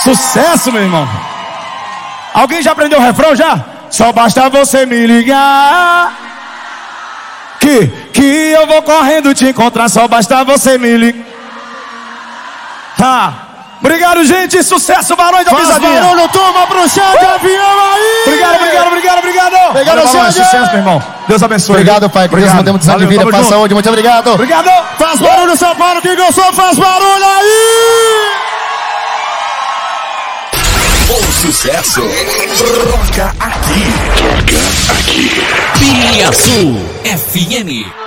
Sucesso, meu irmão. Alguém já aprendeu o refrão já? Só basta você me ligar que eu vou correndo te encontrar. Só basta você me ligar. Tá. Obrigado, gente. Sucesso, Barões da Pisadinha. Barulho, turma, pro Xande, avião aí. Obrigado, Xande. Sucesso, meu irmão. Deus abençoe. Obrigado, pai. Que Deus mandemos de Valeu, vida, tamo paz, junto. saúde. Muito obrigado. Obrigado. Faz barulho, São Paulo. Quem gostou, faz barulho aí. O sucesso toca aqui. Toca aqui. Piaçu FM.